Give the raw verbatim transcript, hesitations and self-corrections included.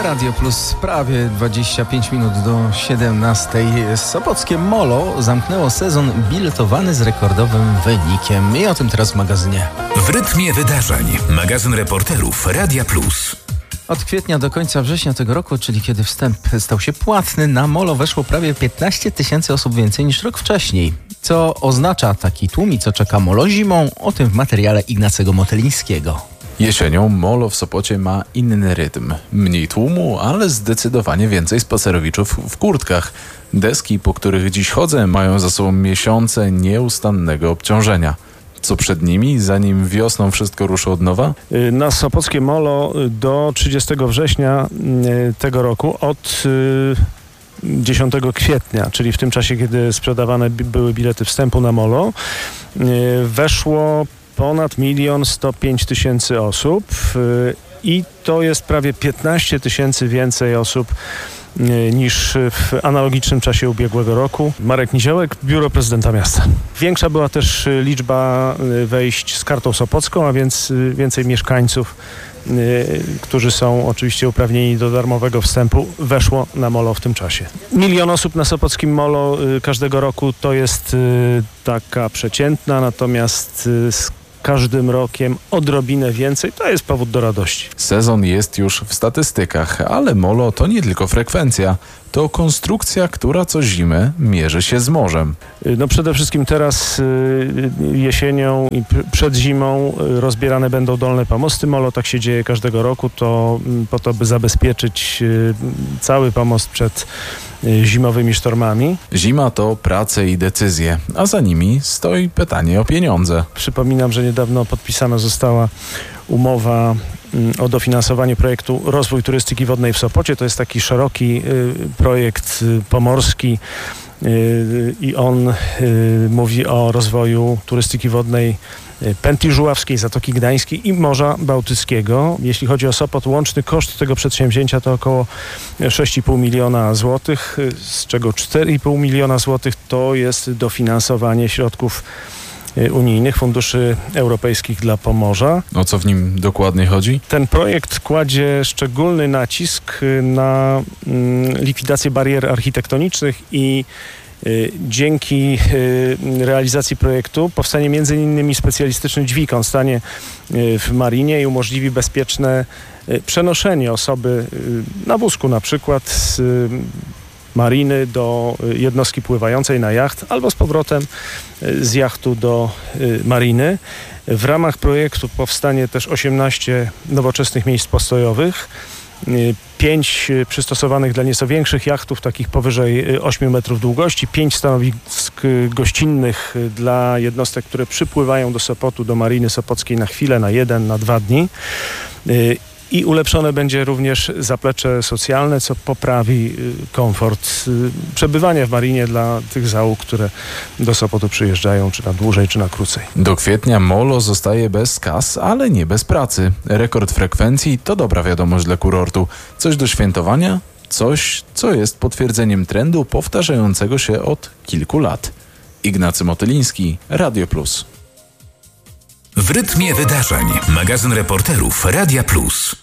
Radio Plus, prawie dwadzieścia pięć minut do siedemnastej. Sopockie Molo zamknęło sezon biletowany z rekordowym wynikiem. I o tym teraz w magazynie. W rytmie wydarzeń. Magazyn reporterów Radia Plus. Od kwietnia do końca września tego roku, czyli kiedy wstęp stał się płatny, na Molo weszło prawie piętnaście tysięcy osób więcej niż rok wcześniej. Co oznacza taki tłum i co czeka Molo zimą? O tym w materiale Ignacego Motylińskiego. Jesienią Molo w Sopocie ma inny rytm. Mniej tłumu, ale zdecydowanie więcej spacerowiczów w kurtkach. Deski, po których dziś chodzę, mają za sobą miesiące nieustannego obciążenia. Co przed nimi, zanim wiosną wszystko ruszy od nowa? Na Sopockie Molo do trzydziestego września tego roku od dziesiątego kwietnia, czyli w tym czasie, kiedy sprzedawane były bilety wstępu na Molo, weszło ponad milion sto pięć tysięcy osób i to jest prawie piętnaście tysięcy więcej osób niż w analogicznym czasie ubiegłego roku. Marek Niziołek, Biuro Prezydenta Miasta. Większa była też liczba wejść z kartą sopocką, a więc więcej mieszkańców, którzy są oczywiście uprawnieni do darmowego wstępu, weszło na Molo w tym czasie. Milion osób na Sopockim Molo każdego roku to jest taka przeciętna, natomiast z każdym rokiem odrobinę więcej, to jest powód do radości. Sezon jest już w statystykach, ale Molo to nie tylko frekwencja. To konstrukcja, która co zimę mierzy się z morzem. No przede wszystkim teraz jesienią i przed zimą rozbierane będą dolne pomosty Molo. Tak się dzieje każdego roku, to po to, by zabezpieczyć cały pomost przed zimowymi sztormami. Zima to prace i decyzje, a za nimi stoi pytanie o pieniądze. Przypominam, że niedawno podpisana została umowa o dofinansowanie projektu Rozwój Turystyki Wodnej w Sopocie. To jest taki szeroki projekt pomorski i on mówi o rozwoju turystyki wodnej Pętli Żuławskiej, Zatoki Gdańskiej i Morza Bałtyckiego. Jeśli chodzi o Sopot, łączny koszt tego przedsięwzięcia to około sześć i pół miliona złotych, z czego cztery i pół miliona złotych to jest dofinansowanie środków unijnych, funduszy europejskich dla Pomorza. O co w nim dokładnie chodzi? Ten projekt kładzie szczególny nacisk na likwidację barier architektonicznych i dzięki realizacji projektu powstanie między innymi specjalistyczny dźwig. On stanie w marinie i umożliwi bezpieczne przenoszenie osoby na wózku na przykład z mariny do jednostki pływającej na jacht albo z powrotem z jachtu do mariny. W ramach projektu powstanie też osiemnaście nowoczesnych miejsc postojowych, pięć przystosowanych dla nieco większych jachtów, takich powyżej ośmiu metrów długości, pięć stanowisk gościnnych dla jednostek, które przypływają do Sopotu, do Mariny Sopockiej na chwilę, na jeden, na dwa dni. I ulepszone będzie również zaplecze socjalne, co poprawi komfort przebywania w marinie dla tych załóg, które do Sopotu przyjeżdżają, czy na dłużej, czy na krócej. Do kwietnia Molo zostaje bez kas, ale nie bez pracy. Rekord frekwencji to dobra wiadomość dla kurortu. Coś do świętowania? Coś, co jest potwierdzeniem trendu powtarzającego się od kilku lat. Ignacy Motyliński, Radio Plus. W rytmie wydarzeń. Magazyn reporterów Radia Plus.